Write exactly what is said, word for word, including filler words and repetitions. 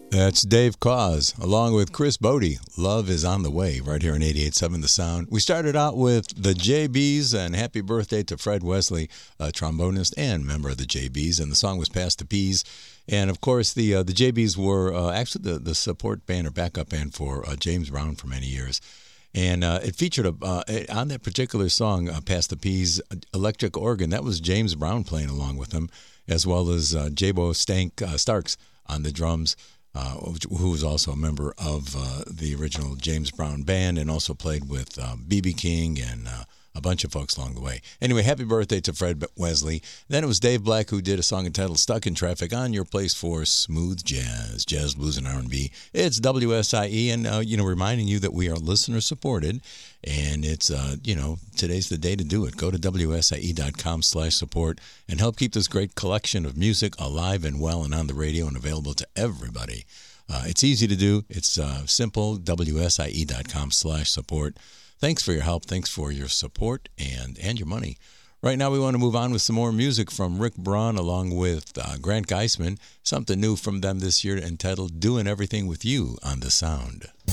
That's Dave Cause, along with Chris Bodie. Love is on the way, right here on eighty-eight point seven The Sound. We started out with the J Bs, and happy birthday to Fred Wesley, a trombonist and member of the J Bs, and the song was Pass the Peas. And, of course, the uh, the J Bs were uh, actually the, the support band or backup band for uh, James Brown for many years. And uh, it featured, a, uh, on that particular song, uh, Pass the Peas, electric organ. That was James Brown playing along with them, as well as uh, Jabo Stank uh, Starks on the drums. Uh, who was also a member of uh, the original James Brown band and also played with uh, B B King and uh, a bunch of folks along the way. Anyway, happy birthday to Fred Wesley. Then it was Dave Black who did a song entitled Stuck in Traffic on your place for smooth jazz, jazz, blues, and R and B. It's W S I E, and, uh, you know, reminding you that we are listener-supported, and it's, uh, you know, today's the day to do it. Go to W S I E dot com slash support and help keep this great collection of music alive and well and on the radio and available to everybody. Uh, it's easy to do. It's uh, simple, W S I E dot com slash support. Thanks for your help. Thanks for your support and, and your money. Right now we want to move on with some more music from Rick Braun along with uh, Grant Geisman. Something new from them this year entitled Doing Everything With You on The Sound.